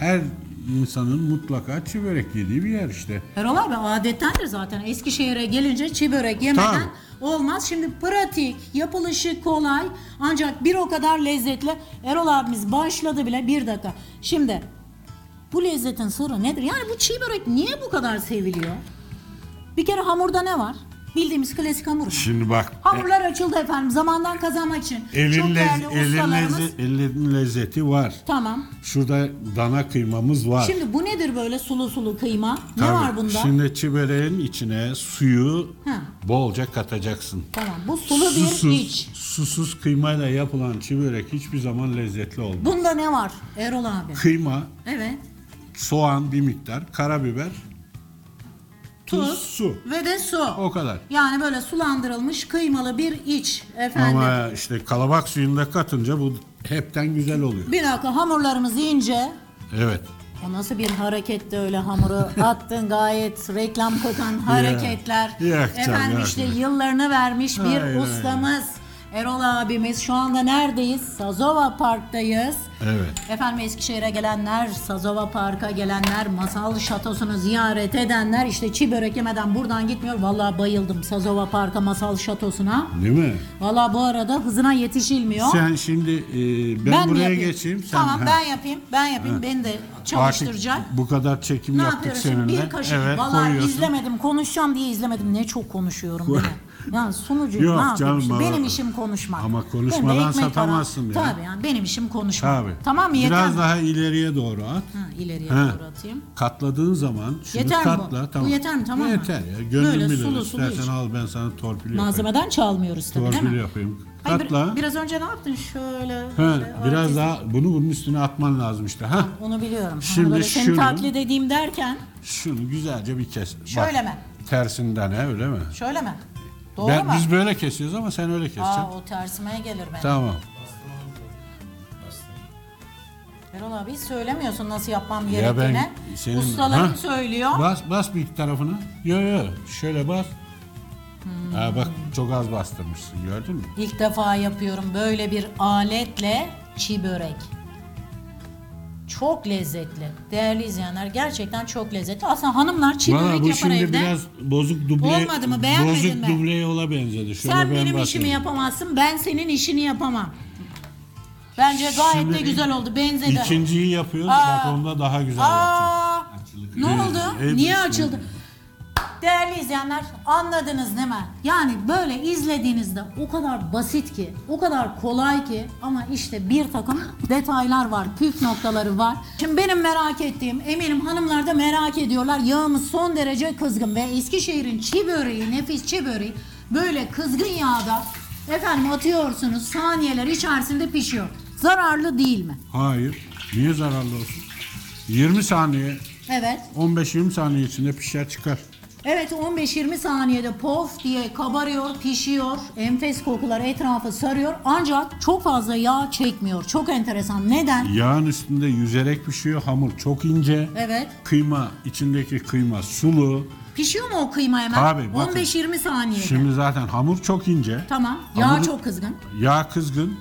her insanın mutlaka çiğ börek yediği bir yer işte. Erol abi adettendir zaten. Eskişehir'e gelince çiğ börek yemeden Tabii. olmaz. Şimdi pratik, yapılışı kolay ancak bir o kadar lezzetli. Erol abimiz başladı bile, bir dakika. Şimdi bu lezzetin sırrı nedir? Yani bu çiğ börek niye bu kadar seviliyor? Bir kere hamurda ne var? Bildiğimiz klasik hamur. Şimdi bak. Hamurlar açıldı efendim zamandan kazanmak için. Çok değerli ustalarımız. Elin lezzeti var. Tamam. Şurada dana kıymamız var. Şimdi bu nedir böyle sulu sulu kıyma? Ne Tabii. var bunda? Şimdi çiğ böreğin içine suyu Ha. bolca katacaksın. Tamam. Bu sulu bir iç. Susuz kıymayla yapılan çiğ börek hiçbir zaman lezzetli olmaz. Bunda ne var Erol abi? Kıyma, Evet. soğan bir miktar, karabiber, tuz, su. Ve de su. O kadar. Yani böyle sulandırılmış kıymalı bir iç efendim. Ama işte kalabalık suyunda katınca bu hepten güzel oluyor. Bir dakika, hamurlarımız ince. Evet. O nasıl bir hareketti öyle, hamuru attın, gayet reklam kokan hareketler. Yok canım, Efendim yok işte canım. yıllarını vermiş bir Hayır, ustamız. Erol abimiz. Şu anda neredeyiz? Sazova Park'tayız. Evet. Efendim Eskişehir'e gelenler, Sazova Park'a gelenler, Masal Şatosu'nu ziyaret edenler işte çiğ börek yemeden buradan gitmiyor. Vallahi bayıldım Sazova Park'a, Masal Şatosu'na. Değil mi? Vallahi bu arada hızına yetişilmiyor. Sen şimdi ben mi buraya yapayım? geçeyim. Sen, Tamam ha. ben yapayım. Beni de çalıştıracak. Artık bu kadar çekim Ne yaptık yapıyoruz şimdi? seninle. Bir kaşık. Evet, Vallahi koyuyorsun. izlemedim. Konuşacağım diye izlemedim. Ne çok konuşuyorum değil mi? Yani sunucu Yok ne yapayım canım, işte? ama- Benim işim konuşmak. ama Benim de konuşmadan ekmek satamazsın param. ya. Tabii yani benim işim konuşmak. Tabii. Tamam mı? Yeter Biraz mi? daha ileriye doğru at. Ha, ileriye Ha. doğru atayım. Katladığın zaman şunu Yeter mi katla. bu? Tamam. Bu yeter mi? Tamam mı? Yeter ya. Gönlün Böyle bilir. sulu sulu İstersen iç. al, ben sana torpil yapayım. Malzemeden çalmıyoruz tabii değil Torpil mi? yapayım. Hayır, Katla. biraz önce ne yaptın? Şöyle. Ha, böyle biraz artist- daha bunun üstüne atman lazım işte. Ha. Onu biliyorum. Şimdi Şimdi böyle seni şunu- taklit edeyim derken Şunu güzelce bir kes. şöyle mi? Tersinden öyle mi? Şöyle mi? Doğru mu? Biz böyle kesiyoruz ama sen öyle keseceksin. O tersime gelir benim. Tamam. Erol abi hiç söylemiyorsun nasıl yapmam Ya gerektiğini. ben senin- Ustalarım Ha? söylüyor. Bas bir tarafına. Yo şöyle bas. Ha bak çok az bastırmışsın, gördün mü? İlk defa yapıyorum böyle bir aletle çiğ börek. Çok lezzetli. Değerli izleyenler, gerçekten çok lezzetli. Aslında hanımlar çiğ Valla börek bu yapar şimdi evde. biraz bozuk duble. Olmadı mı? Beğenmedin bozuk mi? duble yola benzedi. Şöyle Sen ben benim basayım. işimi yapamazsın, ben senin işini yapamam. Bence gayet Şimdi de güzel oldu, benzedi. İkinciyi yapıyoruz. Aa. Bak onda daha güzel yapacağım. Ne oldu? Hepsi- Niye açıldı? Değerli izleyenler, anladınız değil mi? Yani böyle izlediğinizde o kadar basit ki, o kadar kolay ki, ama işte bir takım detaylar var, püf noktaları var. Şimdi benim merak ettiğim, eminim hanımlar da merak ediyorlar. Yağımız son derece kızgın ve Eskişehir'in çiğ böreği, nefis çiğ böreği böyle kızgın yağda efendim atıyorsunuz, saniyeler içerisinde pişiyor. Zararlı değil mi? Hayır. Niye zararlı olsun? 20 saniye, Evet. 15-20 saniye içinde pişer çıkar. Evet, 15-20 saniyede pof diye kabarıyor, pişiyor. Enfes kokular etrafı sarıyor. Ancak çok fazla yağ çekmiyor. Çok enteresan. Neden? Yağın üstünde yüzerek pişiyor. Hamur çok ince. Evet. Kıyma, içindeki kıyma sulu. Pişiyor mu o kıyma hemen? Tabii, bakın. 15-20 saniyede. Şimdi zaten hamur çok ince. Tamam. Yağ Hamuru- çok kızgın. Yağ kızgın.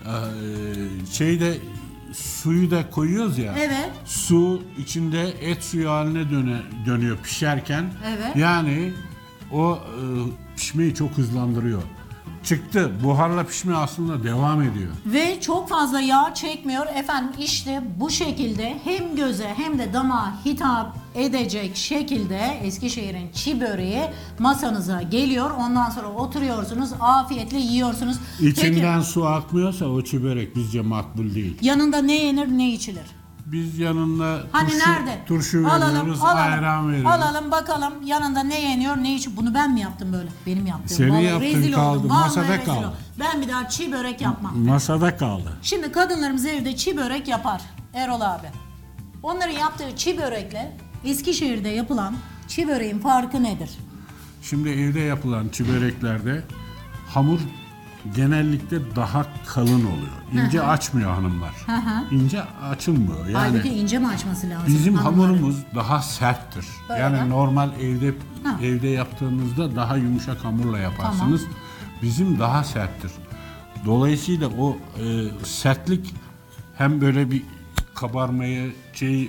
Şeyde suyu da koyuyoruz ya. Evet. Su içinde et suyu haline dönüyor pişerken. Evet. Yani o pişmeyi çok hızlandırıyor. Çıktı. Buharla pişme aslında devam ediyor. Ve çok fazla yağ çekmiyor. Efendim işte bu şekilde hem göze hem de damağa hitap edecek şekilde Eskişehir'in çiğ böreği masanıza geliyor. Ondan sonra oturuyorsunuz, afiyetle yiyorsunuz. İçinden su akmıyorsa o çiğ börek bizce makbul değil. Peki yanında ne yenir, ne içilir? Biz yanında Hani nerede? turşu veriyoruz, ayran veriyoruz. Alalım bakalım yanında ne yeniyor, ne içiyor. Bunu ben mi yaptım böyle? Benim yaptığım. Senin Vallahi yaptığın rezil kaldı, oldum. Vallahi masada rezil kaldı. oldum. Ben bir daha çiğ börek yapmam. Masada kaldı. Şimdi kadınlarımız evde çiğ börek yapar Erol abi. Onların yaptığı çiğ börekle Eskişehir'de yapılan çiğ böreğin farkı nedir? Şimdi evde yapılan çiğ böreklerde hamur genellikle daha kalın oluyor. İnce açmıyor hanımlar. hı. İnce açılmıyor. Yani Halbuki ince mi açması lazım? bizim hanımların? hamurumuz daha serttir. Böyle. Yani normal Ha. evde yaptığınızda daha yumuşak hamurla yaparsınız. Bizim daha serttir. Dolayısıyla o sertlik hem böyle bir kabarmayı